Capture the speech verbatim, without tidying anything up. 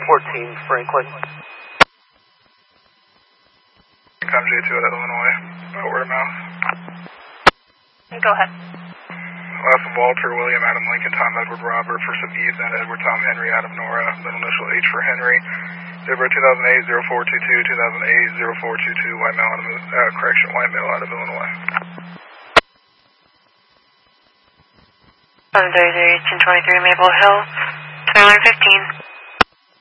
fourteen, Franklin. Com J two out of Illinois, about word of mouth. Go ahead. Last Walter, William, Adam Lincoln, Tom, Edward, Robert, for some Eves, and Edward, Tom, Henry, Adam, Nora, middle initial H for Henry. Zebra two thousand eight, zero four two two, two thousand eight, zero four two two, white male out of, uh, correction, white male out of Illinois. seven thirty-three, ten twenty-three, Maple Hill, twenty-one fifteen.